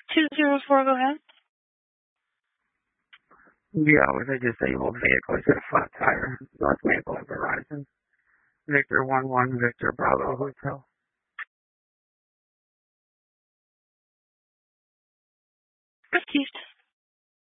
204, go ahead. Yeah, with a disabled vehicle. It's a flat tire. North Maple at Verizon. Victor 11 Victor Bravo Hotel. Received.